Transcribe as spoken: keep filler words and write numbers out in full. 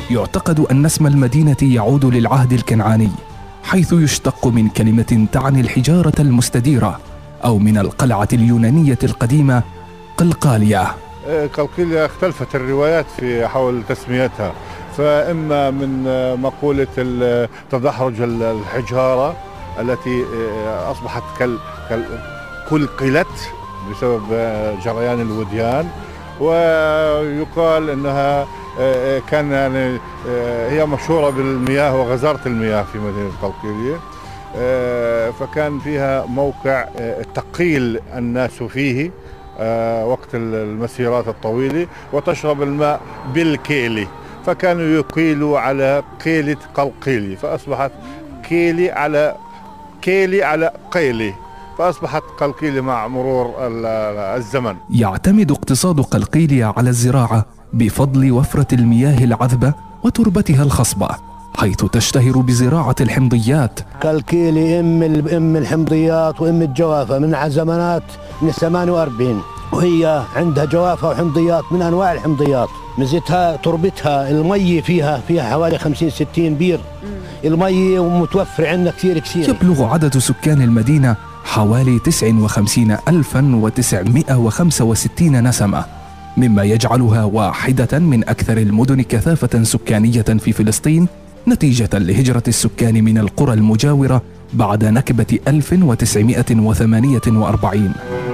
يعتقد أن اسم المدينة يعود للعهد الكنعاني، حيث يشتق من كلمة تعني الحجارة المستديرة، أو من القلعة اليونانية القديمة قلقاليا. قلقاليا اختلفت الروايات في حول تسميتها، فإما من مقولة تدحرج الحجارة التي أصبحت قلقلت بسبب جريان الوديان، ويقال أنها كان يعني هي مشهورة بالمياه وغزارة المياه في مدينة قلقاليا، فكان فيها موقع تقيل الناس فيه وقت المسيرات الطويلة وتشرب الماء بالكيلي، فكانوا يقيلوا على قيلة قلقاليا، فأصبحت كيلي على كيلي على قيلي، فأصبحت قلقاليا مع مرور الزمن. يعتمد اقتصاد قلقاليا على الزراعة بفضل وفرة المياه العذبة وتربتها الخصبة، حيث تشتهر بزراعة الحمضيات. قلقاليا ام ام الحمضيات وام الجوافة من زمانات من ثمانية وأربعين، وهي عندها جوافة وحمضيات من انواع الحمضيات. ميزتها تربتها، المي فيها فيها حوالي خمسين ستين بير، المي متوفر عندنا كثير كثير. يبلغ عدد سكان المدينة حوالي تسعة وخمسين ألفا وتسعمائة وخمسة وستين نسمة، مما يجعلها واحدة من أكثر المدن كثافة سكانية في فلسطين، نتيجة لهجرة السكان من القرى المجاورة بعد نكبة ألف وتسعمائة وثمانية وأربعين.